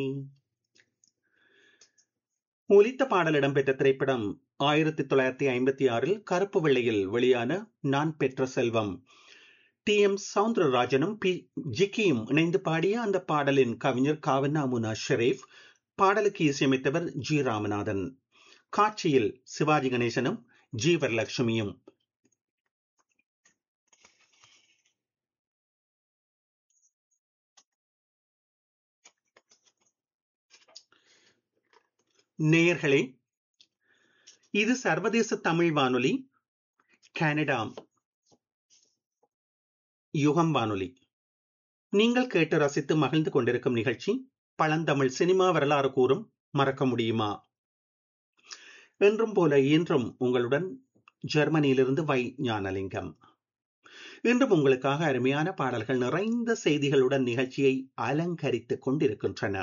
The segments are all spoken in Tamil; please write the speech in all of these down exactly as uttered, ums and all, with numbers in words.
ஒலித்த பாடல் இடம்பெற்ற திரைப்படம் ஆயிரத்தி தொள்ளாயிரத்தி ஐம்பத்தி ஆறில் கருப்பு வெள்ளையில் வெளியான நான் பெற்ற செல்வம். டி எம் சவுந்தரராஜனும் பி ஜிக்கியும் இணைந்து பாடிய அந்த பாடலின் கவிஞர் காவன்னா முனா ஷெரீப், பாடலுக்கு இசையமைத்தவர் ஜி ராமநாதன். காட்சியில் சிவாஜி கணேசனும் ஜி வரலட்சுமியும். நேயர்களே, இது சர்வதேச தமிழ் வானொலி, கனடா யுகம் வானொலி. நீங்கள் கேட்டு ரசித்து மகிழ்ந்து கொண்டிருக்கும் நிகழ்ச்சி பழந்தமிழ் சினிமா வரலாறு கூறும் மறக்க முடியுமா. என்றும் போல இன்றும் உங்களுடன் ஜெர்மனியிலிருந்து வை ஞானலிங்கம். இன்றும் உங்களுக்காக அருமையான பாடல்கள் நிறைந்த செய்திகளுடன் நிகழ்ச்சியை அலங்கரித்துக் கொண்டிருக்கின்றன.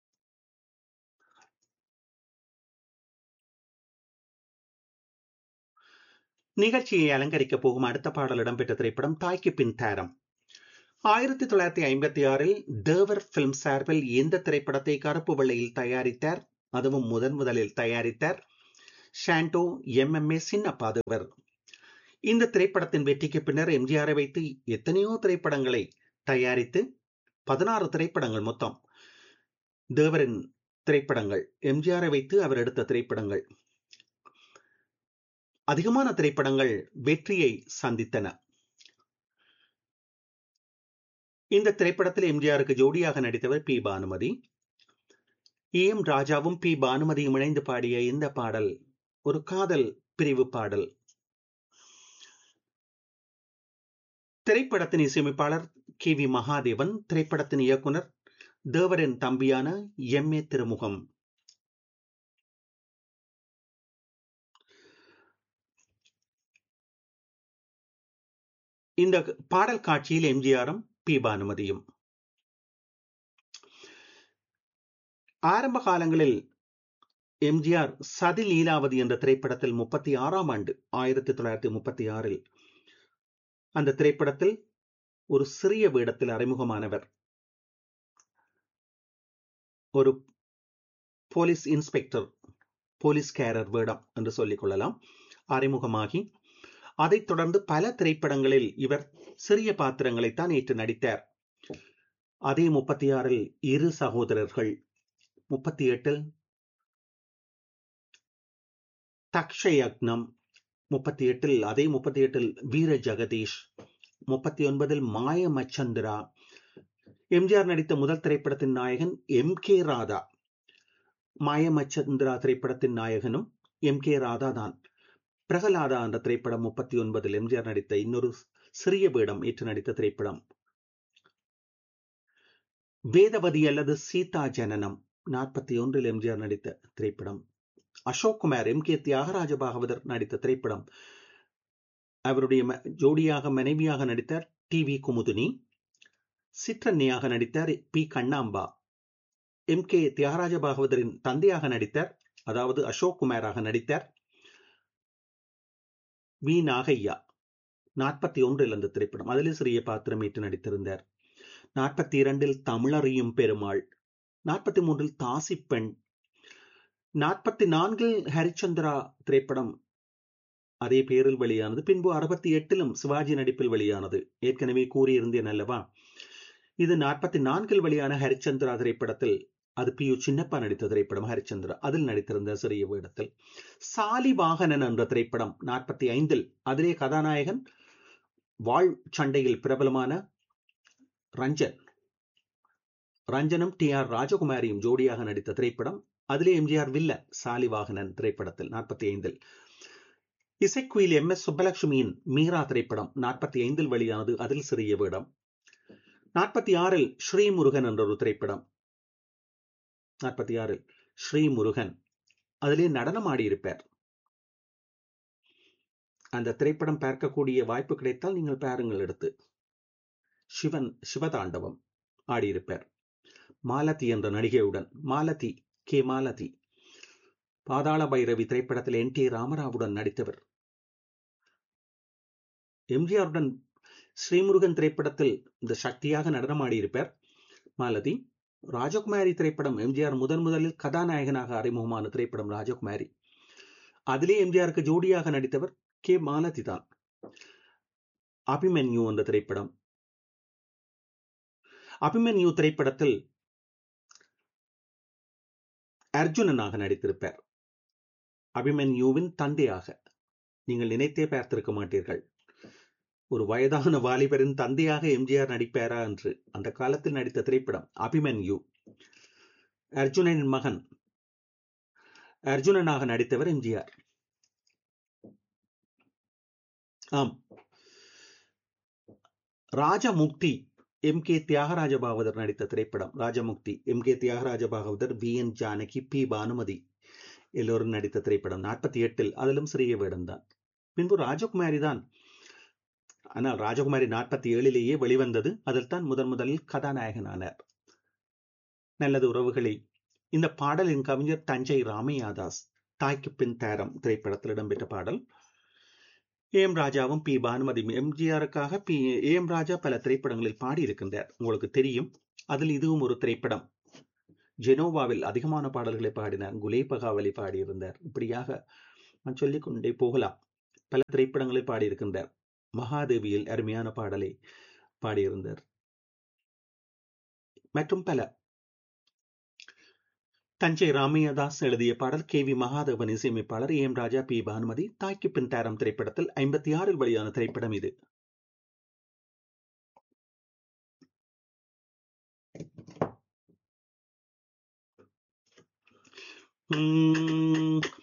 நிகழ்ச்சியை அலங்கரிக்க போகும் அடுத்த பாடல் இடம்பெற்ற திரைப்படம் தாய்க்கு பின் தாரம். ஆயிரத்தி தொள்ளாயிரத்தி ஐம்பத்தி ஆறில் தேவர் பிலிம் சார்பில் இந்த திரைப்படத்தை கருப்பு வெள்ளையில் தயாரித்தார். அதுவும் முதன் முதலில் தயாரித்தார் Shanto M M A Chinappa தேவர். இந்த திரைப்படத்தின் வெற்றிக்கு பின்னர் எம்ஜிஆரை வைத்து எத்தனையோ திரைப்படங்களை தயாரித்து பதினாறு திரைப்படங்கள் மொத்தம் தேவரின் திரைப்படங்கள், எம்ஜிஆரை வைத்து அவர் எடுத்த திரைப்படங்கள், அதிகமான திரைப்படங்கள் வெற்றியை சந்தித்தன. இந்த திரைப்படத்தில் எம்ஜிஆருக்கு ஜோடியாக நடித்தவர் பி பானுமதி. ஏ எம் ராஜாவும் பி பானுமதியும் இணைந்து பாடிய இந்த பாடல் ஒரு காதல் பிரிவு பாடல். திரைப்படத்தின் இசையமைப்பாளர் கே வி மகாதேவன், திரைப்படத்தின் இயக்குனர் தேவரின் தம்பியான எம் ஏ திருமுகம். இந்த பாடல் காட்சியில் எம்ஜிஆரும் பி பானுமதியும். ஆரம்ப காலங்களில் எம்ஜிஆர் சதி லீலாவதி என்ற திரைப்படத்தில் முப்பத்தி ஆறாம் ஆண்டு ஆயிரத்தி தொள்ளாயிரத்தி முப்பத்தி ஆறில் அந்த திரைப்படத்தில் ஒரு சிறிய வேடத்தில் அறிமுகமானவர். ஒரு போலீஸ் இன்ஸ்பெக்டர், போலீஸ்காரர் வேடம் என்று சொல்லிக் கொள்ளலாம். அறிமுகமாகி அதைத் தொடர்ந்து பல திரைப்படங்களில் இவர் சிறிய பாத்திரங்களைத்தான் ஏற்று நடித்தார். அதே முப்பத்தி ஆறில் இரு சகோதரர்கள், முப்பத்தி எட்டில் தக்ஷயக்னம், முப்பத்தி எட்டில் அதே முப்பத்தி எட்டில் வீர ஜெகதீஷ், முப்பத்தி ஒன்பதில் மாய மச்சந்திரா. எம்ஜிஆர் நடித்த முதல் திரைப்படத்தின் நாயகன் எம் கே ராதா. மாய மச்சந்திரா திரைப்படத்தின் நாயகனும் எம் கே ராதா தான். பிரகலாதா என்ற திரைப்படம் முப்பத்தி ஒன்பதில் எம்ஜிஆர் நடித்த இன்னொரு சிறிய வேடம் ஏற்று நடித்த திரைப்படம். வேதவதி அல்லது சீதா ஜனனம் நாற்பத்தி ஒன்றில் எம்ஜிஆர் நடித்த திரைப்படம். அசோக் குமார், எம் கே தியாகராஜ பாகவதர் நடித்த திரைப்படம். அவருடைய ஜோடியாக மனைவியாக நடித்தார் டி வி குமுதினி. சிற்றன்னியாக நடித்தார் B Kannamba. M K Thyagaraja பாகவதரின் தந்தையாக நடித்தார், அதாவது அசோக் குமாராக நடித்தார் வி நாகையா. நாற்பத்தி ஒன்றில் அந்த திரைப்படம், அதில் சிறிய பாத்திரம் ஏற்று நடித்திருந்தார். நாற்பத்தி இரண்டில் தமிழறியும் பெருமாள், நாற்பத்தி மூன்றில் தாசி பெண், நாற்பத்தி நான்கில் ஹரிச்சந்திரா திரைப்படம் அதே பேரில் வெளியானது. பின்பு அறுபத்தி எட்டிலும் சிவாஜி நடிப்பில் வெளியானது. ஏற்கனவே கூறியிருந்தேன் அல்லவா, இது நாற்பத்தி நான்கில் வெளியான ஹரிச்சந்திரா திரைப்படத்தில் அது பி யு சின்னப்பா நடித்த திரைப்படம் ஹரிச்சந்திரா. அதில் நடித்திருந்த சிறிய வேடத்தில். சாலிவாகனன் என்ற திரைப்படம் நாற்பத்தி ஐந்தில், அதிலே கதாநாயகன் வாழ் சண்டையில் பிரபலமான ரஞ்சன். ரஞ்சனும் டி ஆர் ராஜகுமாரியும் ஜோடியாக நடித்த திரைப்படம். அதிலே எம்ஜிஆர் வில்லன் சாலிவாகனன் திரைப்படத்தில் நாற்பத்தி ஐந்தில். இசைக்குயில் எம் எஸ் சுப்பலட்சுமியின் மீரா திரைப்படம் நாற்பத்தி ஐந்தில் வெளியானது. அதில் சிறிய வேடம். நாற்பத்தி ஆறில் ஸ்ரீமுருகன் என்ற ஒரு திரைப்படம். நாற்பத்தி ஆறில் ஸ்ரீமுருகன், அதிலே நடனம் ஆடியிருப்பார். அந்த திரைப்படம் பார்க்கக்கூடிய வாய்ப்பு கிடைத்தால் நீங்கள் பாருங்கள் எடுத்து. சிவன் சிவதாண்டவம் ஆடியிருப்பார் மாலதி என்ற நடிகையுடன். மாலதி, கே மாலதி. பாதாள பைரவி திரைப்படத்தில் என் டி ராமராவுடன் நடித்தவர். எம்ஜிஆருடன் ஸ்ரீமுருகன் திரைப்படத்தில் இந்த சக்தியாக நடனம் ஆடியிருப்பார் மாலதி. ராஜகுமாரி திரைப்படம் எம்ஜிஆர் முதன் முதலில் கதாநாயகனாக அறிமுகமான திரைப்படம் ராஜகுமாரி. அதிலே எம்ஜிஆருக்கு ஜோடியாக நடித்தவர் கே மாலதி தான். அபிமன்யு என்ற திரைப்படம். அபிமன்யு திரைப்படத்தில் அர்ஜுனனாக நடித்திருப்பார். அபிமன்யுவின் தந்தையாக. நீங்கள் நினைத்தே பார்த்திருக்க மாட்டீர்கள், ஒரு வயதான வாலிபரின் தந்தையாக எம்ஜிஆர் நடிப்பாரா என்று. அந்த காலத்தில் நடித்த திரைப்படம் அபிமன்யு. அர்ஜுனனின் மகன், அர்ஜுனனாக நடித்தவர் எம்ஜிஆர். ஆம், ராஜமுக்தி எம் கே தியாகராஜ பாகவதர் நடித்த திரைப்படம் Rajamukthi. M K Thyagaraja Bhagavathar, we N Janaki, B Bhanumathi எல்லோரும் நடித்த திரைப்படம் நாற்பத்தி எட்டில். அதிலும் சிறிய வேடம்தான். பின்பு ராஜகுமாரி தான். ஆனால் ராஜகுமாரி நாற்பத்தி ஏழிலேயே வெளிவந்தது. அதில் தான் முதன் முதலில் கதாநாயகனானார். நல்லது உறவுகளே, இந்த பாடலின் கவிஞர் தஞ்சை ராமையாதாஸ். தாய்க்கு பின் தாரம் திரைப்படத்தில் இடம்பெற்ற பாடல். ஏம் ராஜாவும் பி பானுமதி. எம்ஜிஆருக்காக பி ஏம் ராஜா பல திரைப்படங்களில் பாடியிருக்கின்றார், உங்களுக்கு தெரியும். அதில் இதுவும் ஒரு திரைப்படம். ஜெனோவாவில் அதிகமான பாடல்களை பாடினார். குலேபகாவலி பாடியிருந்தார். இப்படியாக நான் சொல்லிக் கொண்டே போகலாம். பல திரைப்படங்களை பாடியிருக்கின்றார். மகாதேவியில் அருமையான பாடலை பாடியிருந்தார் மற்றும் பல. தஞ்சை ராமையதாஸ் எழுதிய பாடல், கே வி மகாதேவன் இசையமைப்பாளர், ஏம் ராஜா, பி பானுமதி. தாய்க்கு பின் தாரம் திரைப்படத்தில் ஐம்பத்தி ஆறில் வெளியான திரைப்படம் இது. உம்